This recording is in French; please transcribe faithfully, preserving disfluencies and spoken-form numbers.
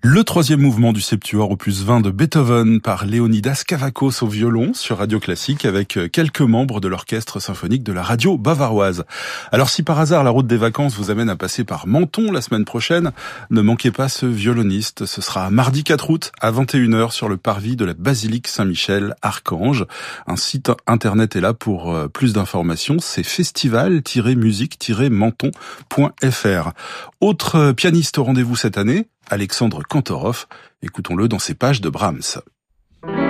Le troisième mouvement du Septuor opus vingt de Beethoven par Leonidas Kavakos au violon sur Radio Classique avec quelques membres de l'orchestre symphonique de la radio bavaroise. Alors si par hasard la route des vacances vous amène à passer par Menton la semaine prochaine, ne manquez pas ce violoniste. Ce sera mardi quatre août à vingt et une heures sur le parvis de la basilique Saint-Michel Archange. Un site internet est là pour plus d'informations, c'est festival tiret musique tiret menton point f r. Autre pianiste au rendez-vous cette année, Alexandre Kantorov. Écoutons-le dans ses pages de Brahms.